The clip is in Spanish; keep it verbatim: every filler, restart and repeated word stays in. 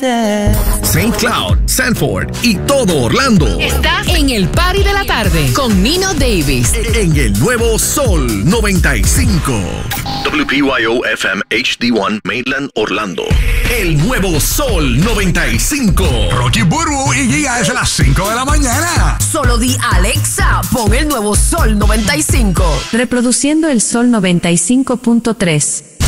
Saint Cloud, Sanford y todo Orlando. Estás en el Party de la Tarde con Nino Davis. En el nuevo Sol noventa y cinco. W P Y O F M H D uno Mainland Orlando. El nuevo Sol noventa y cinco. Rocky Burbu y Giga es a las cinco de la mañana. Solo di Alexa, pon el nuevo Sol noventa y cinco. Reproduciendo el Sol noventa y cinco punto tres.